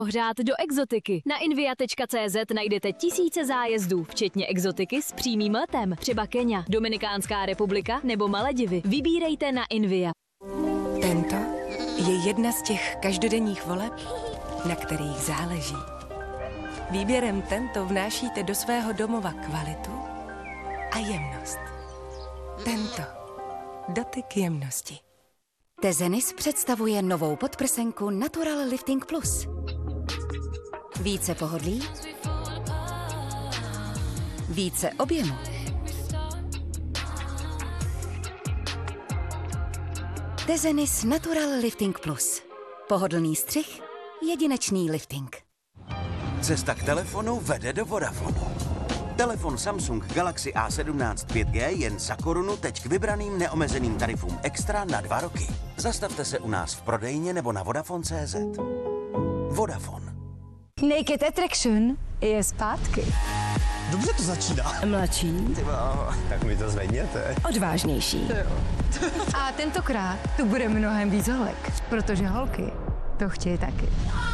Pořád do exotiky. Na invia.cz najdete tisíce zájezdů, včetně exotiky s přímým letem. Třeba Kenya, Dominikánská republika nebo Maledivy. Vybírejte na Invia. Tento je jedna z těch každodenních voleb, na kterých záleží. Výběrem Tento vnášíte do svého domova kvalitu a jemnost. Tento. Dotyk jemnosti. Tezenis představuje novou podprsenku Natural Lifting Plus. Více pohodlí, více objemu. Tezenis Natural Lifting Plus. Pohodlný střih, jedinečný lifting. Cesta k telefonu vede do Vodafonu. Telefon Samsung Galaxy A17 5G jen za korunu teď k vybraným neomezeným tarifům extra na 2 roky. Zastavte se u nás v prodejně nebo na Vodafone.cz. Vodafone. Naked Attraction je zpátky. Dobře to začíná. Mladší. Tak mi to zvedněte. Odvážnější. A tentokrát tu bude mnohem víc holek, protože holky to chtějí taky.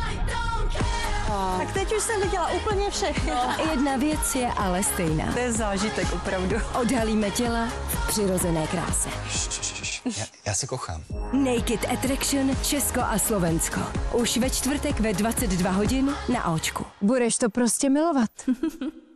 Tak teď už jsem viděla úplně všechno. Jedna věc je ale stejná. To je zážitek opravdu. Odhalíme těla v přirozené kráse. Já se kochám. Naked Attraction Česko a Slovensko. Už ve čtvrtek ve 22 hodin na Očku. Budeš to prostě milovat.